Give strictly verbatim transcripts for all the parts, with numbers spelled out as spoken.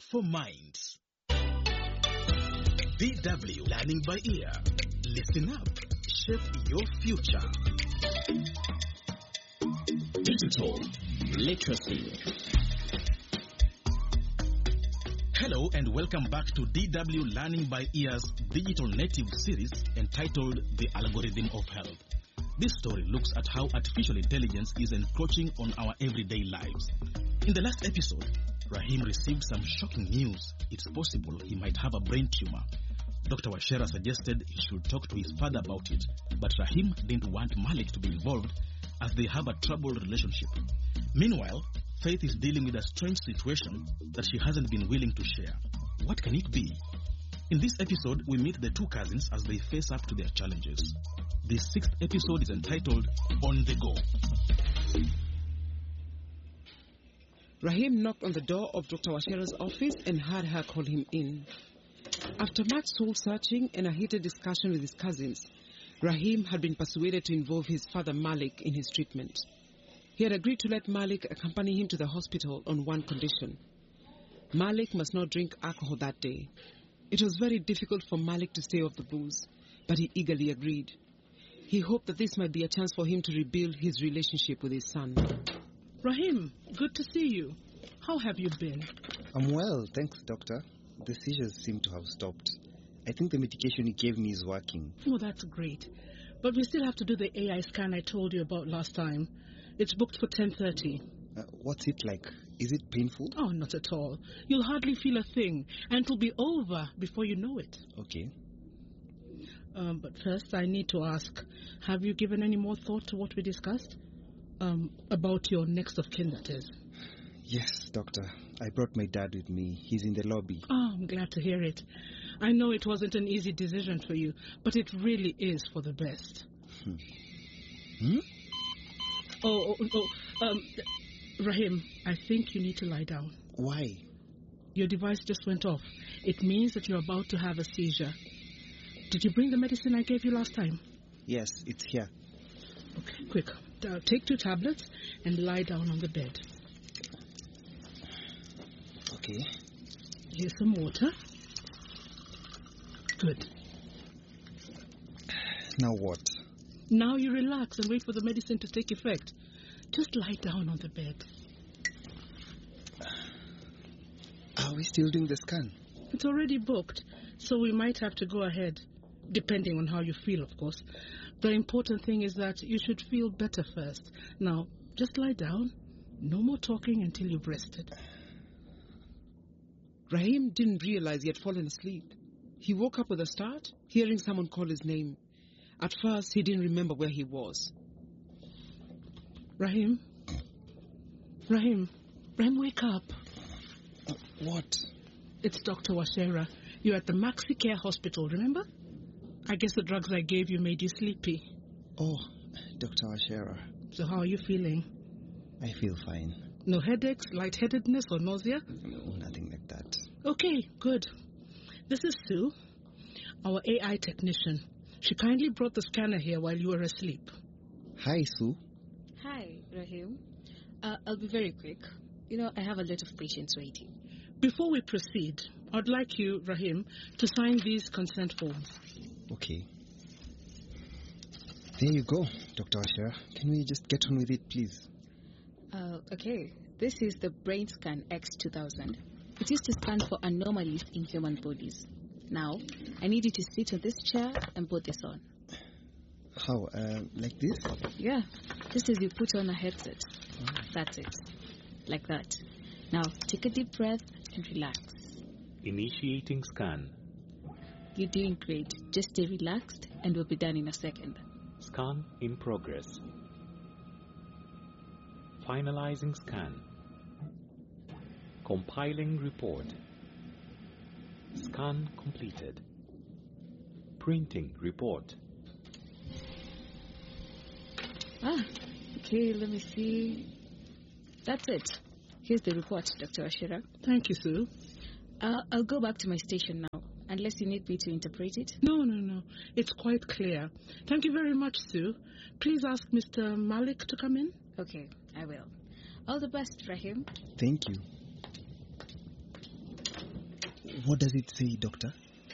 for minds. D W Learning by Ear. Listen up. Shape your future. Digital literacy. Hello and welcome back to D W Learning by Ear's digital native series entitled The Algorithm of Health. This story looks at how artificial intelligence is encroaching on our everyday lives. In the last episode, Rahim received some shocking news. It's possible he might have a brain tumor. Doctor Wachera suggested he should talk to his father about it, but Rahim didn't want Malik to be involved as they have a troubled relationship. Meanwhile, Faith is dealing with a strange situation that she hasn't been willing to share. What can it be? In this episode, we meet the two cousins as they face up to their challenges. The sixth episode is entitled On the Go. Rahim knocked on the door of Doctor Wachera's office and heard her call him in. After much soul-searching and a heated discussion with his cousins, Rahim had been persuaded to involve his father Malik in his treatment. He had agreed to let Malik accompany him to the hospital on one condition. Malik must not drink alcohol that day. It was very difficult for Malik to stay off the booze, but he eagerly agreed. He hoped that this might be a chance for him to rebuild his relationship with his son. Rahim, good to see you. How have you been? I'm well, thanks, doctor. The seizures seem to have stopped. I think the medication you gave me is working. Oh, that's great. But we still have to do the A I scan I told you about last time. It's booked for ten thirty. Uh, what's it like? Is it painful? Oh, not at all. You'll hardly feel a thing, and it'll be over before you know it. Okay. Um, but first, I need to ask, have you given any more thought to what we discussed? Um, about your next of kin, that is. Yes, doctor. I brought my dad with me. He's in the lobby. Oh, I'm glad to hear it. I know it wasn't an easy decision for you, but it really is for the best. Hmm? Hmm? Oh, oh, oh um, Rahim, I think you need to lie down. Why? Your device just went off. It means that you're about to have a seizure. Did you bring the medicine I gave you last time? Yes, it's here. Okay, quick. Uh, take two tablets and lie down on the bed. Okay. Here's some water. Good. Now what? Now you relax and wait for the medicine to take effect. Just lie down on the bed. Are we still doing the scan? It's already booked, so we might have to go ahead, depending on how you feel, of course. The important thing is that you should feel better first. Now, just lie down. No more talking until you've rested. Rahim didn't realize he had fallen asleep. He woke up with a start, hearing someone call his name. At first, he didn't remember where he was. Rahim? Rahim? Rahim, wake up. Uh, what? It's Doctor Wachera. You're at the Maxi Care Hospital, remember? I guess the drugs I gave you made you sleepy. Oh, Doctor Wachera. So how are you feeling? I feel fine. No headaches, lightheadedness, or nausea? No, nothing like that. Okay, good. This is Sue, our A I technician. She kindly brought the scanner here while you were asleep. Hi, Sue. Hi, Rahim. Uh, I'll be very quick. You know, I have a lot of patients waiting. Before we proceed, I'd like you, Rahim, to sign these consent forms. Okay. There you go, Doctor Wachera. Can we just get on with it, please? Uh, okay. This is the BrainScan X two thousand. It used to scan for anomalies in human bodies. Now, I need you to sit on this chair and put this on. How? Uh, like this? Yeah. Just as you put on a headset. Oh. That's it. Like that. Now, take a deep breath and relax. Initiating scan. You're doing great. Just stay relaxed and we'll be done in a second. Scan in progress. Finalizing scan. Compiling report. Scan completed. Printing report. Ah, okay, let me see. That's it. Here's the report, Doctor Wachera. Thank you, Sue. Uh, I'll go back to my station now, unless you need me to interpret it. No, no, no. It's quite clear. Thank you very much, Sue. Please ask Mister Malik to come in. Okay, I will. All the best, Rahim. Thank you. What does it say, doctor?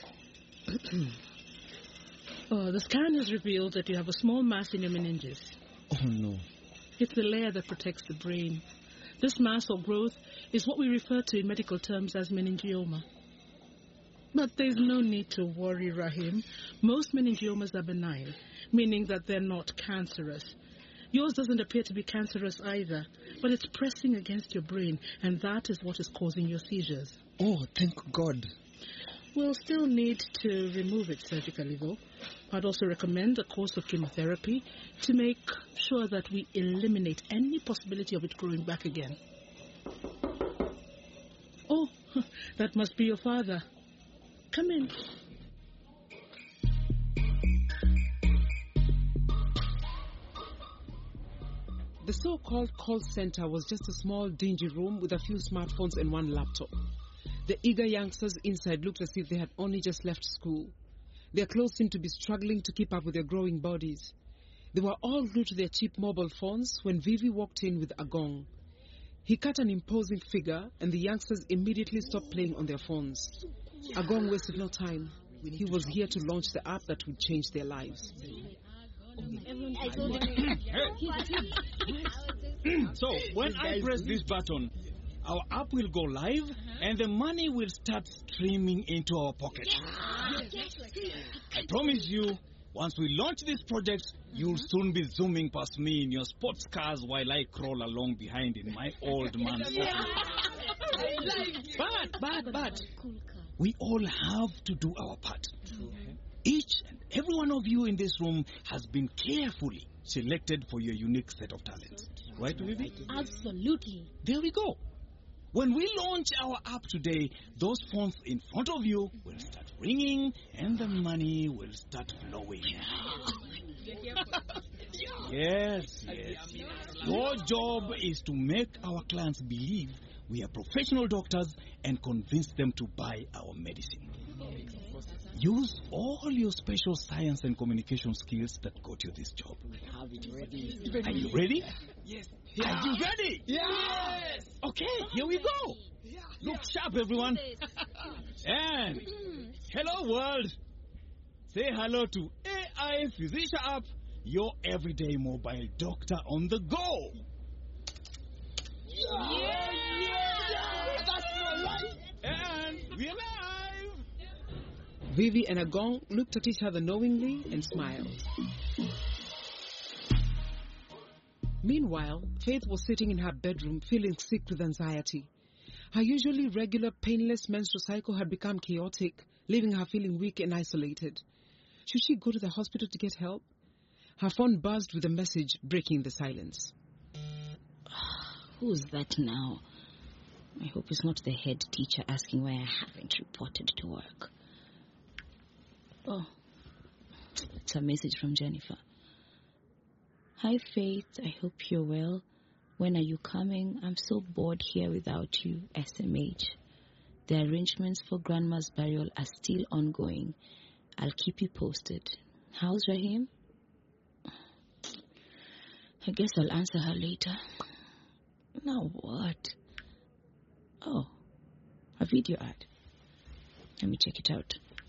Oh, the scan has revealed that you have a small mass in your meninges. Oh, no. It's the layer that protects the brain. This mass or growth is what we refer to in medical terms as meningioma. But there's no need to worry, Rahim. Most meningiomas are benign, meaning that they're not cancerous. Yours doesn't appear to be cancerous either, but it's pressing against your brain, and that is what is causing your seizures. Oh, thank God. We'll still need to remove it surgically, though. I'd also recommend a course of chemotherapy to make sure that we eliminate any possibility of it growing back again. Oh, that must be your father. Come in. The so-called call center was just a small, dingy room with a few smartphones and one laptop. The eager youngsters inside looked as if they had only just left school. Their clothes seemed to be struggling to keep up with their growing bodies. They were all glued to their cheap mobile phones when Vivi walked in with a gong. He cut an imposing figure, and the youngsters immediately stopped playing on their phones. Agong wasted no time. He was here to launch the app that would change their lives. So, when I press this button, our app will go live and the money will start streaming into our pockets. I promise you, once we launch this project, you'll soon be zooming past me in your sports cars while I crawl along behind in my old man's office. But, but, but, we all have to do our part. Each and every one of you in this room has been carefully selected for your unique set of talents. Right, Vivi? Absolutely. There we go. When we launch our app today, those phones in front of you will start ringing and the money will start flowing. Yes, yes. Your job is to make our clients believe we are professional doctors and convince them to buy our medicine. Use all your special science and communication skills that got you this job. Have it ready. Are you ready? Yes. Are you ready? Yes. Okay, here we go. Look sharp, everyone. And hello, world. Say hello to A I Physician App, your everyday mobile doctor on the go. Yeah. Yeah. That's my life. And we're live. Vivi and Agong looked at each other knowingly and smiled. Meanwhile, Faith was sitting in her bedroom feeling sick with anxiety. Her usually regular, painless menstrual cycle had become chaotic, leaving her feeling weak and isolated. Should she go to the hospital to get help? Her phone buzzed with a message breaking the silence. Who's that now? I hope it's not the head teacher asking why I haven't reported to work. Oh, it's a message from Jennifer. Hi, Faith. I hope you're well. When are you coming? I'm so bored here without you. S M H. The arrangements for Grandma's burial are still ongoing. I'll keep you posted. How's Rahim? I guess I'll answer her later. Now what? Oh, a video ad. Let me check it out.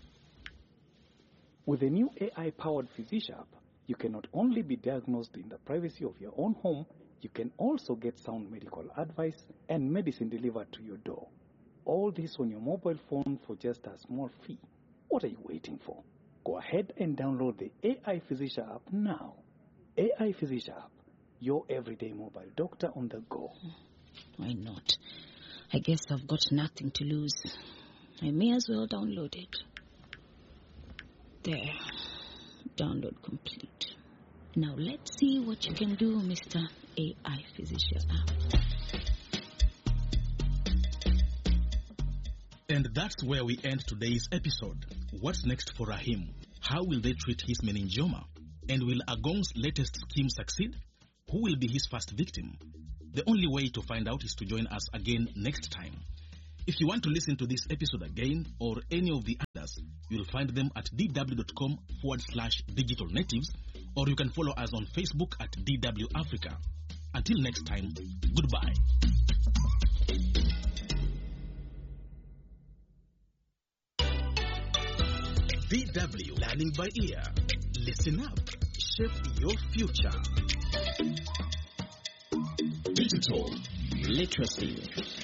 With the new A I-powered Physician app, you can not only be diagnosed in the privacy of your own home, you can also get sound medical advice and medicine delivered to your door. All this on your mobile phone for just a small fee. What are you waiting for? Go ahead and download the A I Physician app now. A I Physician app, your everyday mobile doctor on the go. Why not? I guess I've got nothing to lose. I may as well download it. There. Download complete. Now let's see what you can do, Mister A I Physician app. And that's where we end today's episode. What's next for Rahim? How will they treat his meningioma? And will Agong's latest scheme succeed? Who will be his first victim? The only way to find out is to join us again next time. If you want to listen to this episode again or any of the others, you'll find them at dw.com forward slash digital natives, or you can follow us on Facebook at D W Africa. Until next time, goodbye. Learning by ear. Listen up. Shape your future. Digital literacy.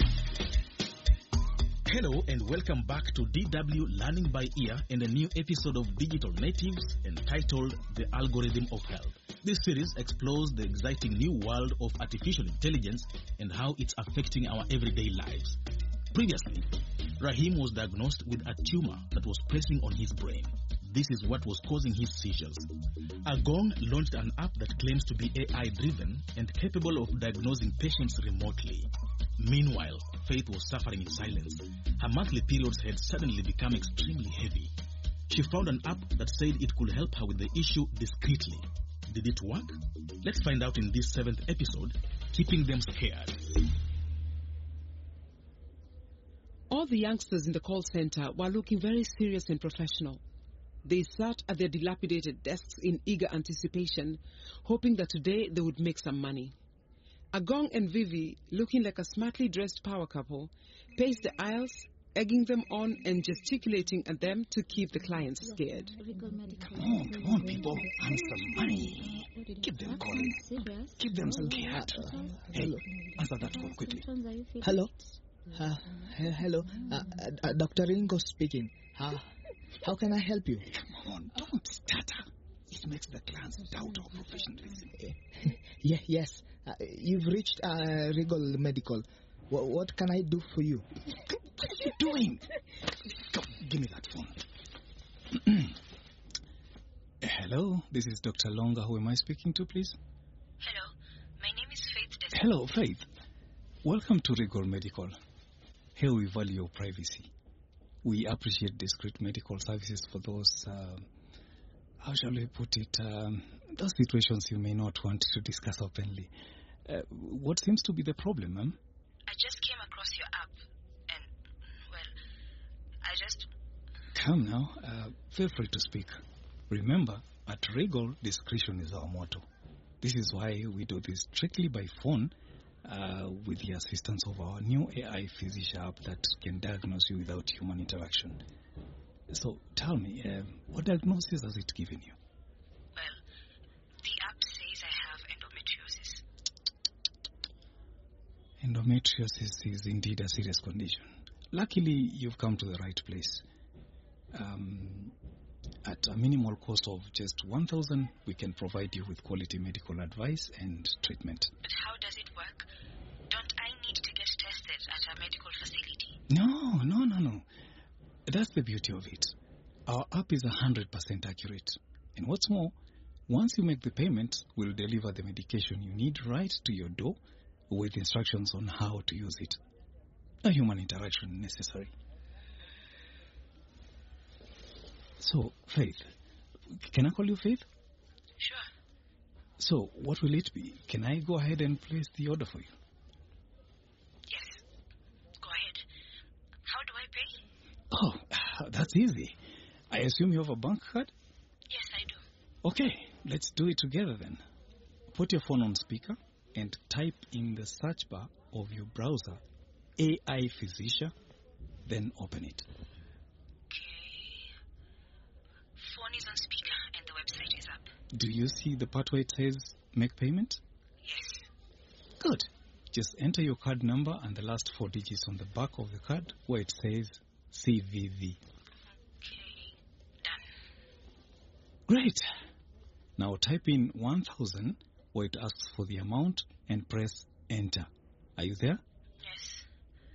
Hello and welcome back to D W Learning by Ear and a new episode of Digital Natives entitled The Algorithm of Health. This series explores the exciting new world of artificial intelligence and how it's affecting our everyday lives. Previously, Rahim was diagnosed with a tumor that was pressing on his brain. This is what was causing his seizures. Agong launched an app that claims to be A I-driven and capable of diagnosing patients remotely. Meanwhile, Faith was suffering in silence. Her monthly periods had suddenly become extremely heavy. She found an app that said it could help her with the issue discreetly. Did it work? Let's find out in this seventh episode, Keeping Them Scared. All the youngsters in the call center were looking very serious and professional. They sat at their dilapidated desks in eager anticipation, hoping that today they would make some money. Agong and Vivi, looking like a smartly dressed power couple, paced the aisles, egging them on and gesticulating at them to keep the clients scared. Come on, come on, people. Earn some money. Keep them calling. Keep them scared. Hey, answer that call quickly. Hello? Uh, he- hello? Uh, uh, Doctor Ringo speaking. Uh, how can I help you? Come on, don't stutter. It makes the clients doubt our professionalism. Yeah, yes. Uh, you've reached uh, Regal Medical. Wh- what can I do for you? What are you doing? Come, give me that phone. Hello, this is Doctor Longa. Who am I speaking to, please? Hello, my name is Faith Des- Hello, Faith. Welcome to Regal Medical. Here we value your privacy. We appreciate discreet medical services for those, uh, how shall we put it, um, those situations you may not want to discuss openly. Uh, what seems to be the problem, ma'am? I just came across your app, and, well, I just... Come now, uh, feel free to speak. Remember, at Regal, discretion is our motto. This is why we do this strictly by phone, uh, with the assistance of our new A I physician app that can diagnose you without human interaction. So, tell me, uh, what diagnosis has it given you? Well, the app says I have endometriosis. Endometriosis is indeed a serious condition. Luckily, you've come to the right place. Um, at a minimal cost of just one thousand dollars, we can provide you with quality medical advice and treatment. But how does it work? Don't I need to get tested at a medical facility? No, no, no, no. That's the beauty of it. Our app is one hundred percent accurate. And what's more, once you make the payment, we'll deliver the medication you need right to your door with instructions on how to use it. No human interaction necessary. So, Faith, can I call you Faith? Sure. So, what will it be? Can I go ahead and place the order for you? Yes. Go ahead. How do I pay? Oh, that's easy. I assume you have a bank card? Yes, I do. Okay, let's do it together then. Put your phone on speaker and type in the search bar of your browser A I Physician, then open it. Phone is on speaker and the website is up. Do you see the part where it says make payment? Yes. Good. Just enter your card number and the last four digits on the back of the card where it says C V V. Okay, done. Great. Now type in one thousand where it asks for the amount and press enter. Are you there? Yes.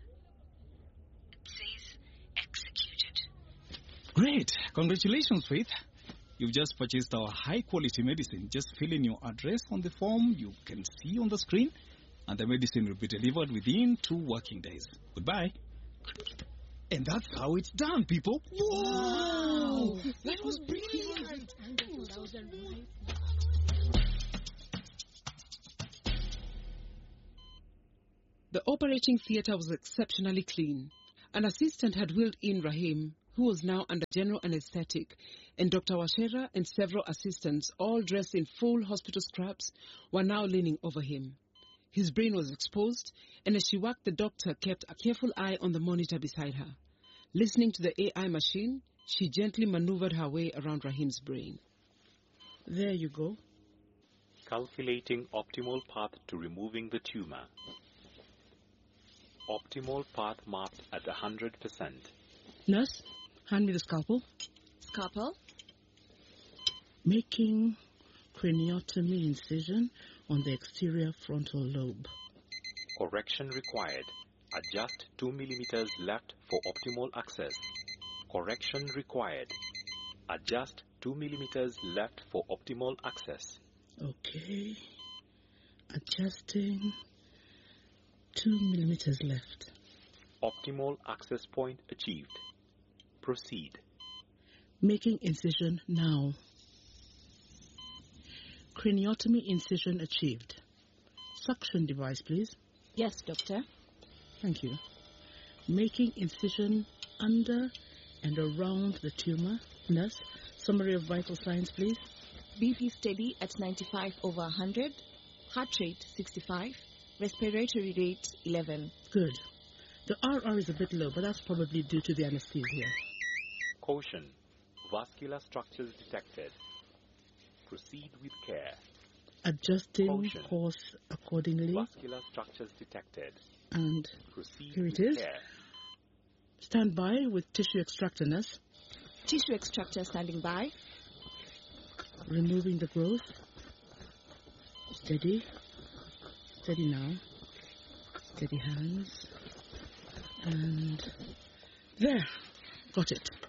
It says executed. Great. Congratulations, Faith. You've just purchased our high-quality medicine. Just fill in your address on the form you can see on the screen, and the medicine will be delivered within two working days. Goodbye. And that's how it's done, people. Wow! That was brilliant! The operating theater was exceptionally clean. An assistant had wheeled in Rahim, who was now under general anesthetic, and Doctor Washera and several assistants, all dressed in full hospital scrubs, were now leaning over him. His brain was exposed, and as she worked, the doctor kept a careful eye on the monitor beside her. Listening to the A I machine, She gently maneuvered her way around Rahim's brain. There you go. Calculating optimal path to removing the tumor. Optimal path mapped at one hundred percent. Nurse, hand me the scalpel. Scalpel? Making craniotomy incision on the exterior frontal lobe. Correction required. Adjust two millimeters left for optimal access. Correction required. Adjust two millimeters left for optimal access. Okay. Adjusting two millimeters left. Optimal access point achieved. Proceed. Making incision now. Craniotomy incision achieved. Suction device, please. Yes, doctor. Thank you. Making incision under and around the tumor. Nurse, summary of vital signs, please. B P steady at ninety-five over one hundred. Heart rate sixty-five. Respiratory rate eleven. Good. The R R is a bit low, but that's probably due to the anesthesia. Caution. Vascular structures detected. Proceed with care. Adjusting Caution. course accordingly. Vascular structures detected. And Proceed here it with is. care. Stand by with tissue extractor, nurse. Tissue extractor standing by. Removing the growth. Steady. Steady now. Steady hands. And there. Got it.